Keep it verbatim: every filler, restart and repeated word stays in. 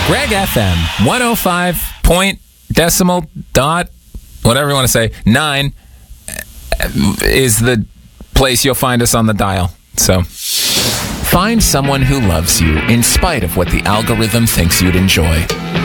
Greg F M, one oh five point decimal dot, whatever you want to say, nine is the place you'll find us on the dial. So, find someone who loves you in spite of what the algorithm thinks you'd enjoy.